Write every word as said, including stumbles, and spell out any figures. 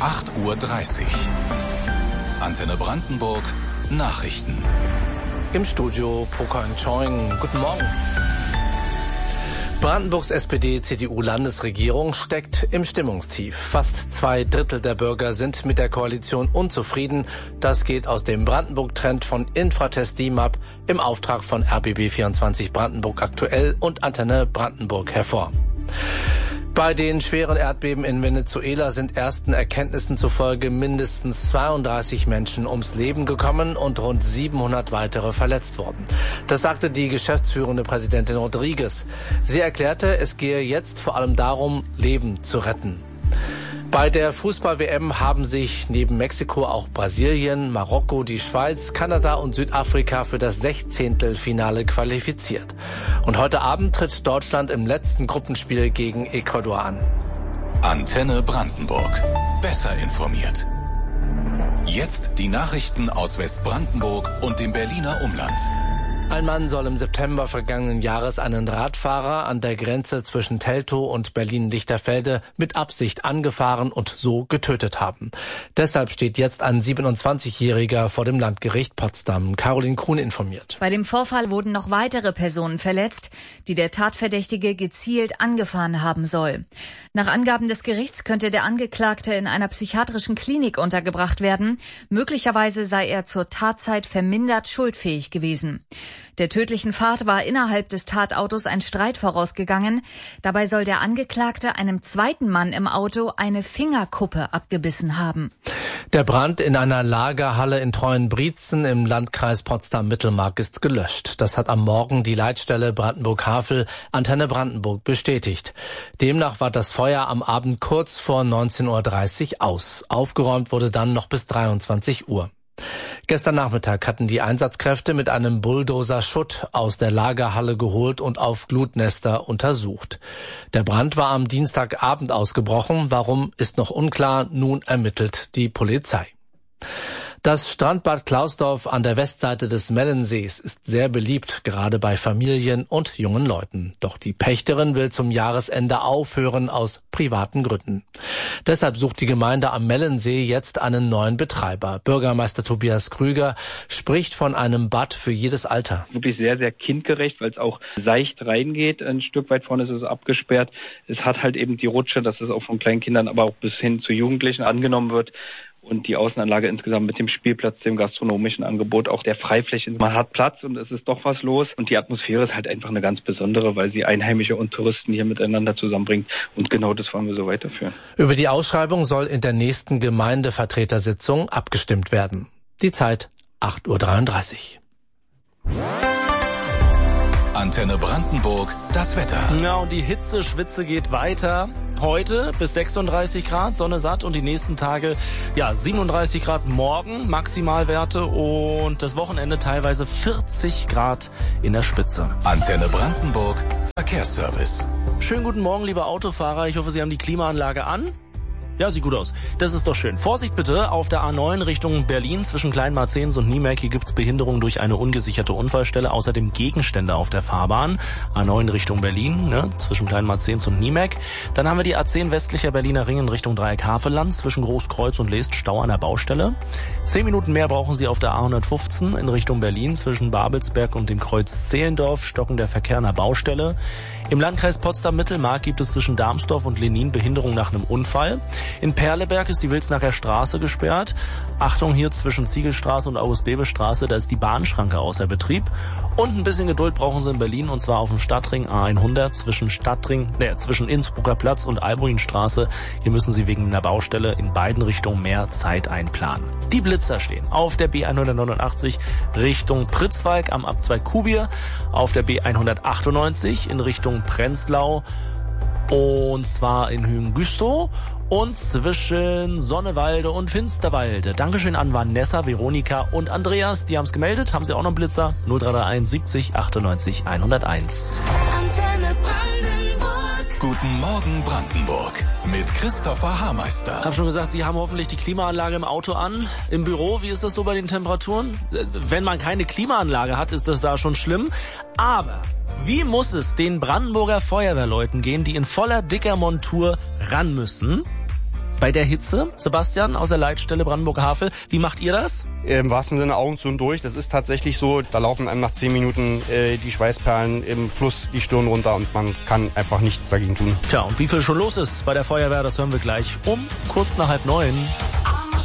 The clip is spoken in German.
acht Uhr dreißig. Antenne Brandenburg, Nachrichten. Im Studio Pokan Choing. Guten Morgen. Brandenburgs S P D-C D U-Landesregierung steckt im Stimmungstief. Fast zwei Drittel der Bürger sind mit der Koalition unzufrieden. Das geht aus dem Brandenburg-Trend von Infratest D I M A P im Auftrag von R B B vierundzwanzig Brandenburg aktuell und Antenne Brandenburg hervor. Bei den schweren Erdbeben in Venezuela sind ersten Erkenntnissen zufolge mindestens zweiunddreißig Menschen ums Leben gekommen und rund siebenhundert weitere verletzt worden. Das sagte die geschäftsführende Präsidentin Rodriguez. Sie erklärte, es gehe jetzt vor allem darum, Leben zu retten. Bei der Fußball-W M haben sich neben Mexiko auch Brasilien, Marokko, die Schweiz, Kanada und Südafrika für das Sechzehntelfinale qualifiziert. Und heute Abend tritt Deutschland im letzten Gruppenspiel gegen Ecuador an. Antenne Brandenburg. Besser informiert. Jetzt die Nachrichten aus Westbrandenburg und dem Berliner Umland. Ein Mann soll im September vergangenen Jahres einen Radfahrer an der Grenze zwischen Teltow und Berlin-Lichterfelde mit Absicht angefahren und so getötet haben. Deshalb steht jetzt ein siebenundzwanzigjähriger vor dem Landgericht Potsdam. Caroline Kuhn informiert. Bei dem Vorfall wurden noch weitere Personen verletzt, die der Tatverdächtige gezielt angefahren haben soll. Nach Angaben des Gerichts könnte der Angeklagte in einer psychiatrischen Klinik untergebracht werden. Möglicherweise sei er zur Tatzeit vermindert schuldfähig gewesen. Der tödlichen Fahrt war innerhalb des Tatautos ein Streit vorausgegangen. Dabei soll der Angeklagte einem zweiten Mann im Auto eine Fingerkuppe abgebissen haben. Der Brand in einer Lagerhalle in Treuenbrietzen im Landkreis Potsdam-Mittelmark ist gelöscht. Das hat am Morgen die Leitstelle Brandenburg-Havel Antenne Brandenburg bestätigt. Demnach war das Feuer am Abend kurz vor neunzehn Uhr dreißig aus. Aufgeräumt wurde dann noch bis dreiundzwanzig Uhr. Gestern Nachmittag hatten die Einsatzkräfte mit einem Bulldozer Schutt aus der Lagerhalle geholt und auf Glutnester untersucht. Der Brand war am Dienstagabend ausgebrochen. Warum, ist noch unklar. Nun ermittelt die Polizei. Das Strandbad Klausdorf an der Westseite des Mellensees ist sehr beliebt, gerade bei Familien und jungen Leuten. Doch die Pächterin will zum Jahresende aufhören aus privaten Gründen. Deshalb sucht die Gemeinde am Mellensee jetzt einen neuen Betreiber. Bürgermeister Tobias Krüger spricht von einem Bad für jedes Alter. Wirklich sehr, sehr kindgerecht, weil es auch seicht reingeht. Ein Stück weit vorne ist es abgesperrt. Es hat halt eben die Rutsche, dass es auch von kleinen Kindern, aber auch bis hin zu Jugendlichen angenommen wird. Und die Außenanlage insgesamt mit dem Spielplatz, dem gastronomischen Angebot, auch der Freifläche. Man hat Platz und es ist doch was los. Und die Atmosphäre ist halt einfach eine ganz besondere, weil sie Einheimische und Touristen hier miteinander zusammenbringt. Und genau das wollen wir so weiterführen. Über die Ausschreibung soll in der nächsten Gemeindevertretersitzung abgestimmt werden. Die Zeit acht Uhr dreiunddreißig. Antenne Brandenburg, das Wetter. Ja, und die Hitze-Schwitze geht weiter. Heute bis sechsunddreißig Grad, Sonne satt und die nächsten Tage, ja, siebenunddreißig Grad morgen, Maximalwerte und das Wochenende teilweise vierzig Grad in der Spitze. Antenne Brandenburg, Verkehrsservice. Schönen guten Morgen, liebe Autofahrer. Ich hoffe, Sie haben die Klimaanlage an. Ja, sieht gut aus. Das ist doch schön. Vorsicht bitte, auf der A neun Richtung Berlin zwischen Kleinmarzens und Niemek. Hier gibt's Behinderung durch eine ungesicherte Unfallstelle. Außerdem Gegenstände auf der Fahrbahn. A neun Richtung Berlin, ne, zwischen Kleinmarzens und Niemek. Dann haben wir die A zehn westlicher Berliner Ring in Richtung Dreieck-Havelland zwischen Großkreuz und Leest. Stau an der Baustelle. Zehn Minuten mehr brauchen Sie auf der A hundertfünfzehn in Richtung Berlin zwischen Babelsberg und dem Kreuz Zehlendorf. Stocken der Verkehr an der Baustelle. Im Landkreis Potsdam-Mittelmark gibt es zwischen Darmsdorf und Lenin Behinderung nach einem Unfall. In Perleberg ist die Wilsnacher Straße gesperrt. Achtung hier zwischen Ziegelstraße und August-Bebel-Straße, da ist die Bahnschranke außer Betrieb. Und ein bisschen Geduld brauchen Sie in Berlin, und zwar auf dem Stadtring A hundert zwischen Stadtring, ne, zwischen Innsbrucker Platz und Albuinstraße. Hier müssen Sie wegen einer Baustelle in beiden Richtungen mehr Zeit einplanen. Die Blitzer stehen auf der B hundertneunundachtzig Richtung Pritzwalk am Abzweig Kubier, auf der B hundertachtundneunzig in Richtung Prenzlau und zwar in Hüngüstow und zwischen Sonnewalde und Finsterwalde. Dankeschön an Vanessa, Veronika und Andreas, die haben es gemeldet. Haben Sie auch noch einen Blitzer? null drei drei eins siebzig achtundneunzig hunderteins. Antenne Brandenburg. Guten Morgen Brandenburg mit Christopher Haarmeister. Ich habe schon gesagt, Sie haben hoffentlich die Klimaanlage im Auto an. Im Büro, wie ist das so bei den Temperaturen? Wenn man keine Klimaanlage hat, ist das da schon schlimm. Aber wie muss es den Brandenburger Feuerwehrleuten gehen, die in voller dicker Montur ran müssen? Bei der Hitze, Sebastian aus der Leitstelle Brandenburg-Havel, wie macht ihr das? Im wahrsten Sinne Augen zu und durch. Das ist tatsächlich so, da laufen einem nach zehn Minuten äh, die Schweißperlen im Fluss die Stirn runter und man kann einfach nichts dagegen tun. Tja, und wie viel schon los ist bei der Feuerwehr, das hören wir gleich um kurz nach halb neun.